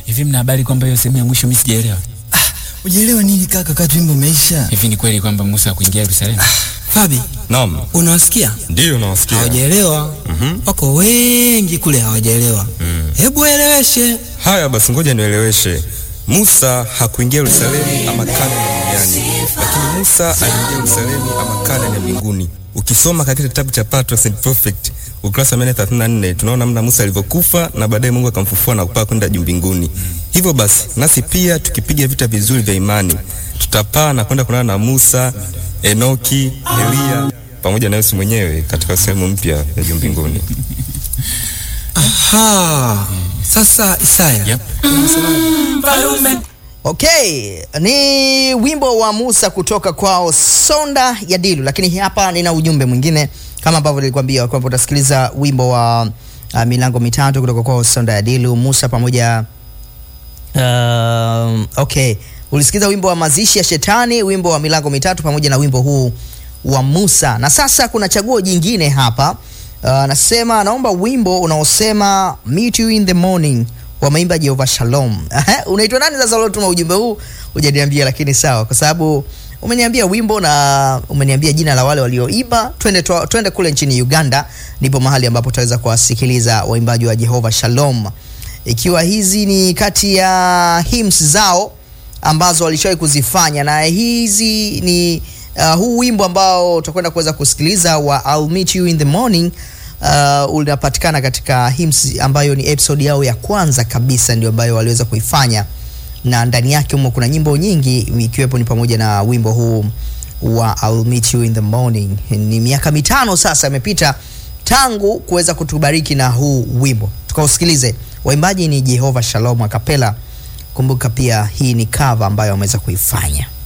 Hivi mna habari kwamba hiyo sehemu ya mwisho mimi sijaelewa? Ujielewa nini kaka, kati wimbo umeisha? Hivi ni kweli kwamba Musa kuingia Yerusalemu? Fabi. Naam. Unawasikia? Ndio nawasikia. Hawajaelewa. Wako wengi kule hawajaelewa. Hebu eleweshe. Haya basi ngoja nieleweshe. Musa hakuingia Yerusalemu ama Kanaani duniani, lakini Musa aliingia Yerusalemu ama Kanaani ya mbinguni. Ukisoma katika kitabu cha Patriarchs and Prophets ukurasa 134 tunaona namna Musa alivyokufa na baadaye Mungu akamfufua na kupaa kwenda juu mbinguni. Hivyo basi nasi pia tukipiga vita vizuri vya imani tutapaa na kwenda kuonana na Musa, Enoki, Elia pamoja na Yesu mwenyewe katika sehemu mpya ya juu mbinguni. Aha. Sasa Isaya. Yep. Okay, ni wimbo wa Musa kutoka kwao Sonda ya Dilu, lakini hapa nina ujumbe mwingine kama ambavyo nilikwambia kwamba utasikiliza wimbo wa milango mitatu kutoka kwao Sonda ya Dilu, Musa pamoja okay, ulisikiza wimbo wa mazishi ya shetani, wimbo wa milango mitatu pamoja na wimbo huu wa Musa. Na sasa kuna chaguo jingine hapa. Nasema naomba wimbo unaosema Meet You in the Morning wa maimba Jehovah Shalom. Unaitwa nani sasa uliotuma ujumbe huu? Hujaniambia, lakini sawa, kwa sababu umeniambia wimbo na umeniambia jina la wale walioimba. Twende kule nchini Uganda, nipo mahali ambapo tutaweza kuwasikiliza waimbaji wa Jehovah Shalom. Ikiwa hizi ni kati ya hymns zao ambazo walishawahi kuzifanya, na hizi ni huu wimbo ambao tutakwenda kuweza kusikiliza wa I'll Meet You in the Morning. Unapatikana katika hymns ambayo ni episode yao ya kwanza kabisa, ndio ambayo waliweza kuifanya, na ndani yake humo kuna nyimbo nyingi, ikiwepo ni pamoja na wimbo huu wa I'll Meet You in the Morning. Ni miaka 5 sasa imepita tangu kuweza kutubariki na huu wimbo, tukausikilize. Waimbaji ni Jehovah Shalom a cappella. Kumbuka pia hii ni cover ambayo wameweza kuifanya.